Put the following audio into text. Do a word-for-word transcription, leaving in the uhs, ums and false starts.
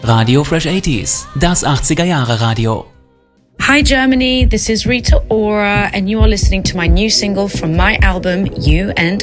Radio Fresh achtziger, das achtziger Jahre Radio. Hi Germany, this is Rita Ora and you are listening to my new single from my album You and